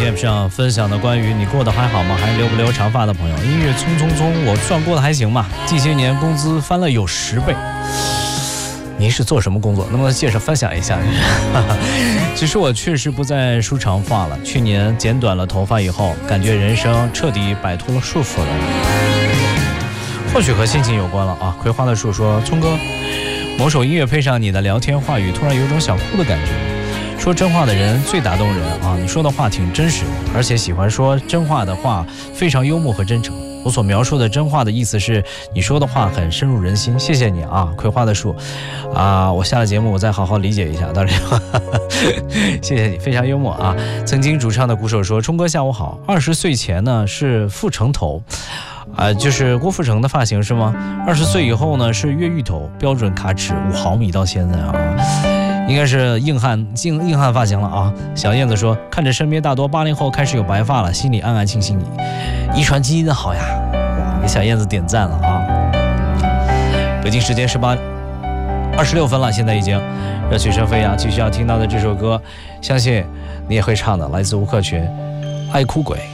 节上分享的关于你过得还好吗，还留不留长发的朋友，音乐匆匆匆，我算过得还行吧，近些年工资翻了有10倍。您是做什么工作？能不能介绍分享一下？其实我确实不再梳长发了，去年剪短了头发以后，感觉人生彻底摆脱了束缚了。或许和心情有关了啊。葵花的树说，聪哥，某首音乐配上你的聊天话语，突然有种想哭的感觉。说真话的人最打动人啊！你说的话挺真实的，而且喜欢说真话的话，非常幽默和真诚。我所描述的真话的意思是，你说的话很深入人心。谢谢你啊，葵花的树啊！我下了节目我再好好理解一下。当然，谢谢你，非常幽默啊！曾经主唱的鼓手说，冲哥下午好。20岁前呢是富城头。就是郭富城的发型是吗？20岁以后呢是越狱头，标准卡尺5毫米到现在啊，应该是硬汉发型了啊。小燕子说，看着身边大多80后开始有白发了，心里暗暗庆幸你，遗传基因的好呀！哇，给小燕子点赞了啊！北京时间18:26了，现在已经热曲声飞扬，继续要听到的这首歌，相信你也会唱的，来自吴克群，《爱哭鬼》。